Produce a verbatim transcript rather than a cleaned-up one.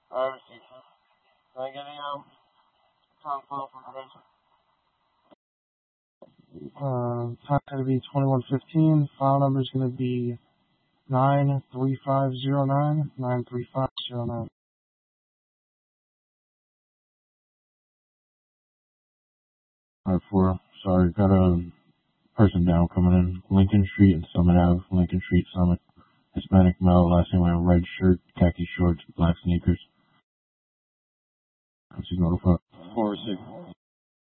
I received it. Can I get a um, time file information? Uh, time's going to be twenty-one fifteen. File number is going to be nine three five zero nine, nine three five zero nine. Alright, four. Sorry, got a person down coming in. Lincoln Street and Summit Ave. Lincoln Street, Summit. Hispanic male, last name wearing red shirt, khaki shorts, black sneakers. She's notified. Four six.